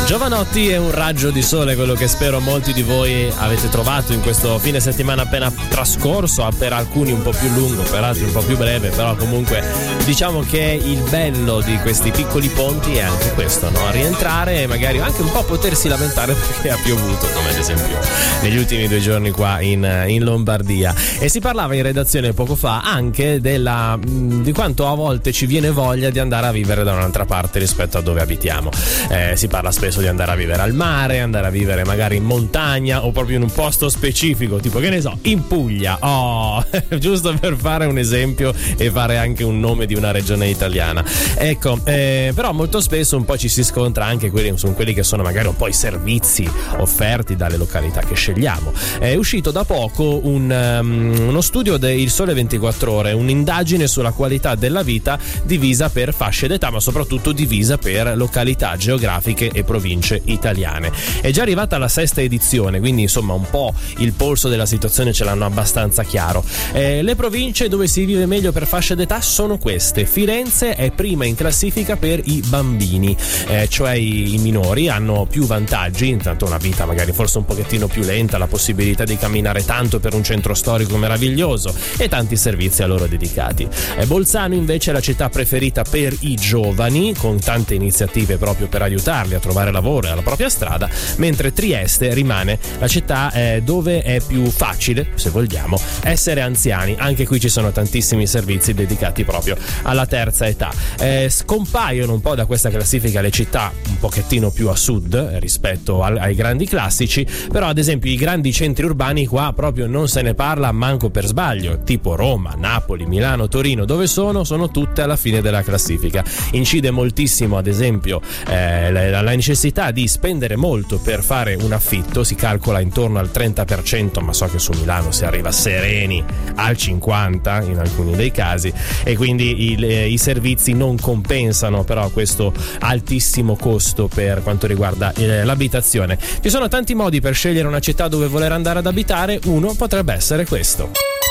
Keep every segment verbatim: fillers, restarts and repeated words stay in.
Giovanotti è un raggio di sole, quello che spero molti di voi avete trovato in questo fine settimana appena trascorso, per alcuni un po' più lungo, per altri un po' più breve, però comunque diciamo che il bello di questi piccoli ponti è anche questo, no? Rientrare e magari anche un po' potersi lamentare perché ha piovuto, come ad esempio negli ultimi due giorni qua in, in Lombardia. E si parlava in redazione poco fa anche della di quanto a volte ci viene voglia di andare a vivere da un'altra parte rispetto a dove abitiamo. Eh, si parla spesso di andare a vivere al mare, andare a vivere magari in montagna o proprio in un posto specifico, tipo che ne so, in Puglia, oh, giusto per fare un esempio e fare anche un nome di una regione italiana. Ecco, eh, però molto spesso un po' ci si scontra anche quelli, su quelli che sono magari un po' i servizi offerti dalle località che scegliamo. È uscito da poco un, um, uno studio del Sole ventiquattro Ore, un'indagine sulla qualità della vita divisa per fasce d'età, ma soprattutto divisa per località geografiche e province italiane. È già arrivata la sesta edizione, quindi insomma un po' il polso della situazione ce l'hanno abbastanza chiaro. Eh, le province dove si vive meglio per fasce d'età sono queste. Firenze è prima in classifica per i bambini, eh, cioè i, i minori hanno più vantaggi, intanto una vita magari forse un pochettino più lenta, la possibilità di camminare tanto per un centro storico meraviglioso e tanti servizi a loro dedicati. Eh, Bolzano invece è la città preferita per i giovani, con tante iniziative proprio per aiutarli a trovare lavoro e alla propria strada, mentre Trieste rimane la città eh, dove è più facile, se vogliamo, essere anziani. Anche qui ci sono tantissimi servizi dedicati proprio alla terza età. Eh, scompaiono un po' da questa classifica le città un pochettino più a sud eh, rispetto al, ai grandi classici, però ad esempio i grandi centri urbani qua proprio non se ne parla manco per sbaglio, tipo Roma, Napoli, Milano, Torino, dove sono? Sono tutte alla fine della classifica. Incide moltissimo ad esempio eh, la, la necessità di spendere molto per fare un affitto, si calcola intorno al trenta per cento, ma so che su Milano si arriva sereni al cinquanta in alcuni dei casi, e quindi i, le, i servizi non compensano però questo altissimo costo per quanto riguarda eh, l'abitazione. Ci sono tanti modi per scegliere una città dove voler andare ad abitare, uno potrebbe essere questo.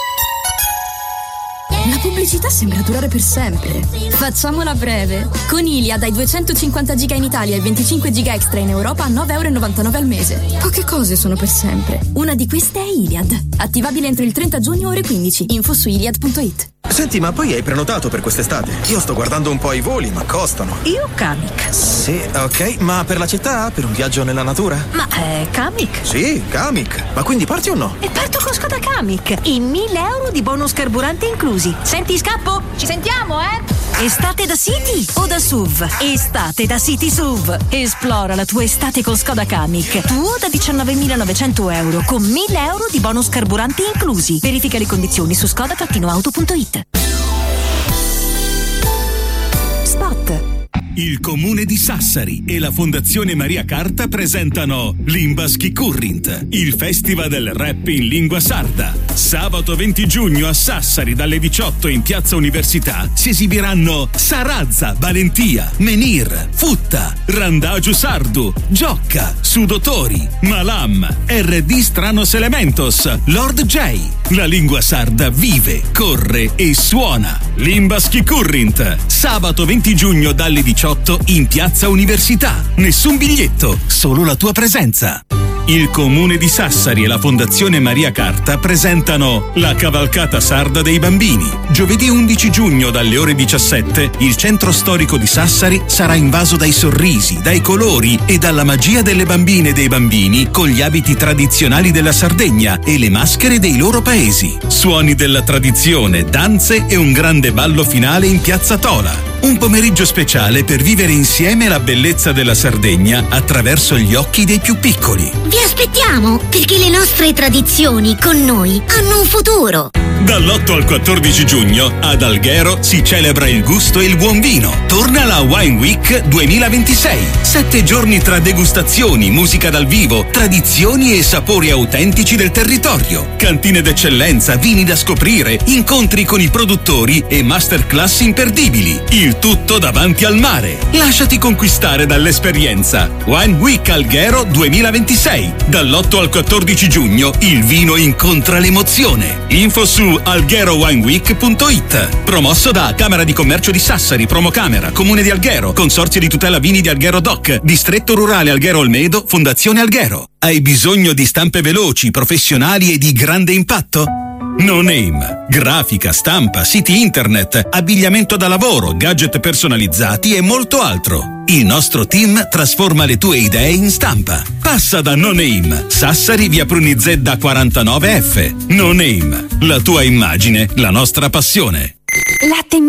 La pubblicità sembra durare per sempre. Facciamola breve. Con Iliad hai duecentocinquanta giga in Italia e venticinque giga extra in Europa a nove virgola novantanove euro al mese. Poche cose sono per sempre. Una di queste è Iliad. Attivabile entro il trenta giugno ore quindici. Info su iliad punto it. Senti, ma poi hai prenotato per quest'estate? Io sto guardando un po' i voli, ma costano. Io Kamiq. Sì, ok, ma per la città? Per un viaggio nella natura? Ma è Kamiq? Sì, Kamiq. Ma quindi parti o no? E parto con Skoda Kamiq. I mille euro di bonus carburante inclusi. Senti, scappo? Ci sentiamo, eh? Estate da City o da S U V? Estate da City S U V. Esplora la tua estate con Skoda Kamiq. Tuo da diciannovemilanovecento euro con mille euro di bonus carburanti inclusi. Verifica le condizioni su skoda auto punto it. Spot. Il Comune di Sassari e la Fondazione Maria Carta presentano Limbaschi Current, il festival del rap in lingua sarda. Sabato venti giugno a Sassari dalle diciotto in Piazza Università si esibiranno Sarazza, Valentia, Menir, Futta, Randagio Sardu, Giocca, Sudotori, Malam, R D Stranos Elementos, Lord J. La lingua sarda vive, corre e suona. Limbaschi Current, sabato venti giugno dalle diciotto in Piazza Università. Nessun biglietto, solo la tua presenza. Il Comune di Sassari e la Fondazione Maria Carta presentano la Cavalcata Sarda dei Bambini. Giovedì undici giugno dalle ore diciassette il centro storico di Sassari sarà invaso dai sorrisi, dai colori e dalla magia delle bambine e dei bambini con gli abiti tradizionali della Sardegna e le maschere dei loro paesi. Suoni della tradizione, danze e un grande ballo finale in Piazza Tola. Un pomeriggio speciale per vivere insieme la bellezza della Sardegna attraverso gli occhi dei più piccoli. Vi aspettiamo, perché le nostre tradizioni con noi hanno un futuro. Dall'otto al quattordici giugno ad Alghero si celebra il gusto e il buon vino. Torna la Wine Week duemilaventisei. Sette giorni tra degustazioni, musica dal vivo, tradizioni e sapori autentici del territorio. Cantine d'eccellenza, vini da scoprire, incontri con i produttori e masterclass imperdibili. Il il tutto davanti al mare. Lasciati conquistare dall'esperienza. Wine Week Alghero duemilaventisei. Dall'otto al quattordici giugno il vino incontra l'emozione. Info su algherowineweek punto it. Promosso da Camera di Commercio di Sassari, Promocamera, Comune di Alghero, Consorzio di tutela vini di Alghero Doc, Distretto Rurale Alghero Olmedo, Fondazione Alghero. Hai bisogno di stampe veloci, professionali e di grande impatto? No Name. Grafica, stampa, siti internet, abbigliamento da lavoro, gadget personalizzati e molto altro. Il nostro team trasforma le tue idee in stampa. Passa da No Name, Sassari, via Prunizedda quarantanove F. No Name, la tua immagine, la nostra passione. Latte